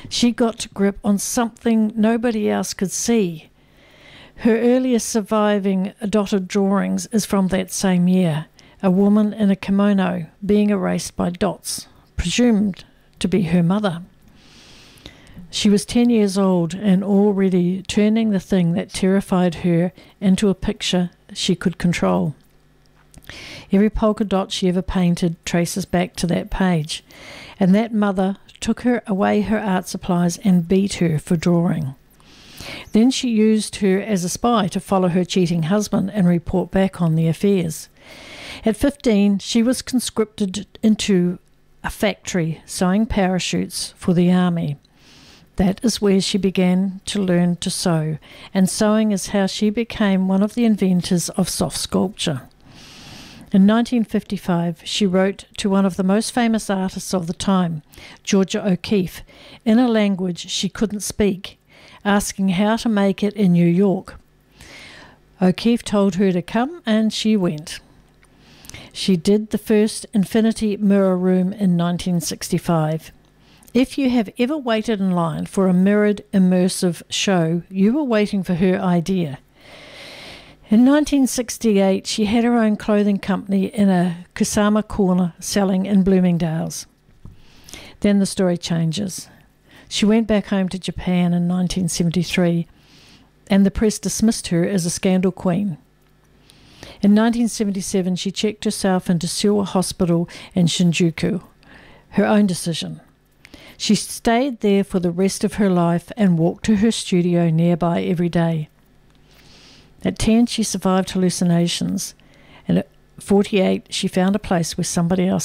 She got to grip on something nobody else could see. Her earliest surviving dotted drawings is from that same year, a woman in a kimono being erased by dots, presumed to be her mother. She was 10 years old and already turning the thing that terrified her into a picture she could control. Every polka dot she ever painted traces back to that page, and that mother took her away her art supplies and beat her for drawing. Then she used her as a spy to follow her cheating husband and report back on the affairs. At 15, she was conscripted into a factory sewing parachutes for the army. That is where she began to learn to sew, and sewing is how she became one of the inventors of soft sculpture. In 1955, she wrote to one of the most famous artists of the time, Georgia O'Keeffe, in a language she couldn't speak, asking how to make it in New York. O'Keeffe told her to come, and she went. She did the first Infinity Mirror Room in 1965. If you have ever waited in line for a mirrored immersive show, you were waiting for her idea. In 1968, she had her own clothing company in a Kusama corner selling in Bloomingdale's. Then the story changes. She went back home to Japan in 1973, and the press dismissed her as a scandal queen. In 1977, she checked herself into Seiwa Hospital in Shinjuku, her own decision. She stayed there for the rest of her life and walked to her studio nearby every day. At 10, she survived hallucinations, and at 48, she found a place where somebody else